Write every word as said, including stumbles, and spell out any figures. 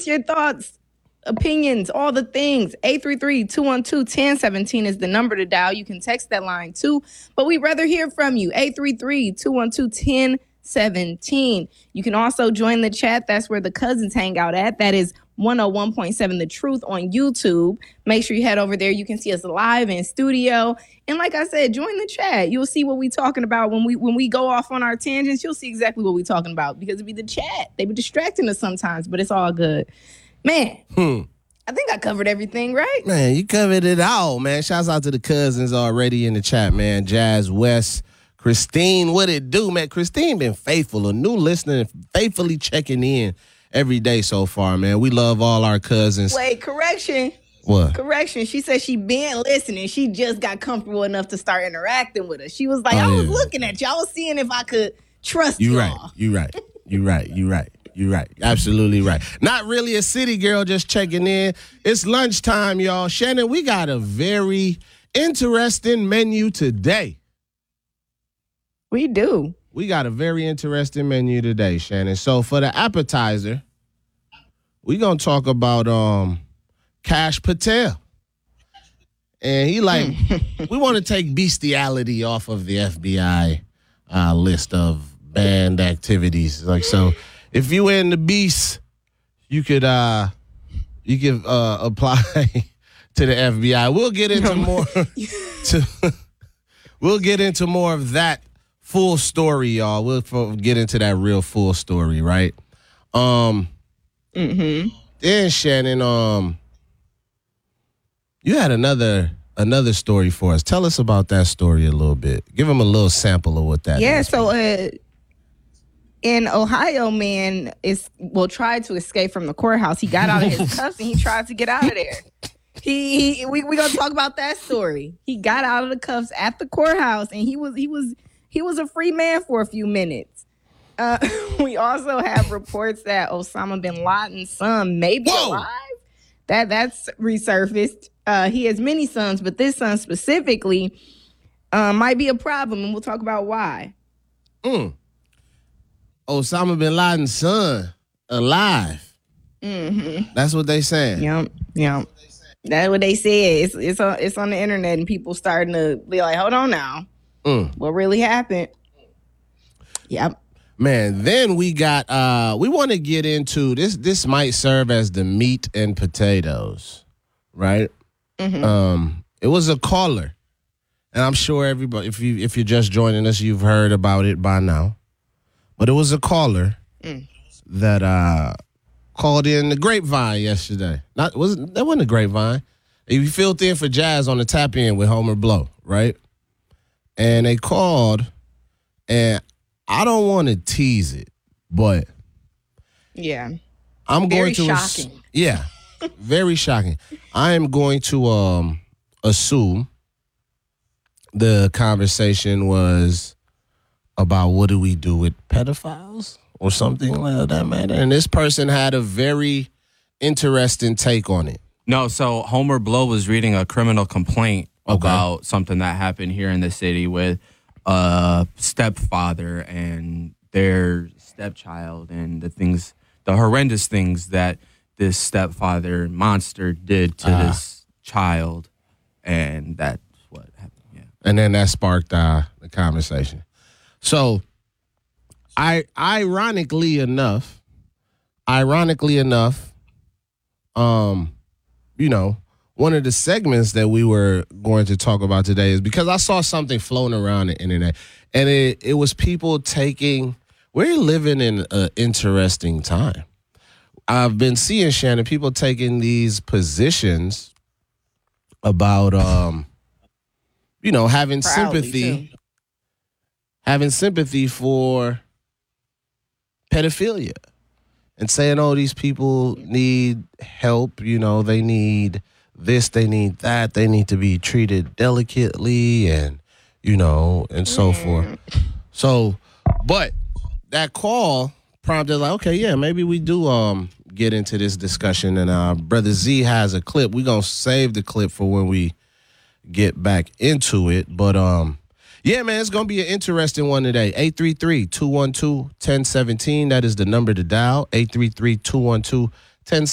us your thoughts, opinions, all the things. eight three three, two one two, one zero one seven is the number to dial. You can text that line too, but we'd rather hear from you. eight three three, two one two, one zero one seven. You can also join the chat. That's where the cousins hang out at. That is one oh one point seven The Truth on YouTube. Make sure you head over there. You can see us live in studio. And like I said, join the chat. You'll see what we're talking about. When we when we go off on our tangents, you'll see exactly what we're talking about because it be the chat. They be distracting us sometimes, but it's all good. Man, hmm. I think I covered everything, right? Man, you covered it all, man. Shouts out to the cousins already in the chat, man. Jazz West, Christine, what it do, man? Christine been faithful, a new listener, faithfully checking in every day so far, man. We love all our cousins. Wait, correction. What? Correction. She said she been listening. She just got comfortable enough to start interacting with us. She was like, oh, I was yeah. looking at you. I was seeing if I could trust you. You Right. You right. You right. You right. You right. Absolutely right. Not really a city girl, just checking in. It's lunchtime, y'all. Shannon, we got a very interesting menu today. We do. We got a very interesting menu today, Shannon. So for the appetizer, we're going to talk about um, Kash Patel. And he like, we want to take bestiality off of the F B I uh, list of banned activities. Like, so if you in the beast, you could uh, you could uh, apply to the F B I. We'll get into more. to, we'll get into more of that full story, y'all. We'll get into that real full story, right? Um. Mm-hmm. Then Shannon, um, you had another another story for us. Tell us about that story a little bit. Give them a little sample of what that yeah, is. Yeah, so uh, in Ohio, man is well tried to escape from the courthouse. He got out of his cuffs and he tried to get out of there. He, he we we gonna talk about that story. He got out of the cuffs at the courthouse and he was he was he was a free man for a few minutes. Uh, we also have reports that Osama bin Laden's son may be Whoa. alive. That that's resurfaced. Uh, he has many sons, but this son specifically uh, might be a problem, and we'll talk about why. Mm. Osama bin Laden's son alive. Mm-hmm. That's what they saying. Yep, yep. That's what they said. It's it's on it's on the internet, and people starting to be like, "Hold on now, mm. what really happened?" Yep. Man, then we got, uh, we want to get into, this This might serve as the meat and potatoes, right? Mm-hmm. Um, it was a caller, and I'm sure everybody, if, you, if you're just joining us, you've heard about it by now. But it was a caller mm. that uh, called in the Grapevine yesterday. Not was That wasn't the Grapevine. You filled in for Jazz on the tap in with Homer Blow, right? And they called, and I don't want to tease it, but yeah, I'm very going to shocking. Ass- yeah, very shocking. I am going to um, assume the conversation was about what do we do with pedophiles or something like that matter. And this person had a very interesting take on it. No, so Homer Blow was reading a criminal complaint okay. about something that happened here in the city with a stepfather and their stepchild and the things, the horrendous things that this stepfather monster did to uh, this child. And that's what happened, yeah. And then that sparked uh, the conversation. So, I ironically enough, ironically enough, um, you know, one of the segments that we were going to talk about today is because I saw something floating around the internet, and it, it was people taking, we're living in an interesting time. I've been seeing, Shannon, people taking these positions about, um, you know, having Proudly, sympathy, too. having sympathy for pedophilia and saying, oh, these people need help, you know, they need this, they need that, they need to be treated delicately and, you know, and so mm. forth. So, but that call prompted like, okay, yeah, maybe we do um get into this discussion. And uh, Brother Z has a clip. We're going to save the clip for when we get back into it. But, um, yeah, man, it's going to be an interesting one today. eight three three, two one two, one zero one seven. That is the number to dial. eight three three, two one two, one zero one seven.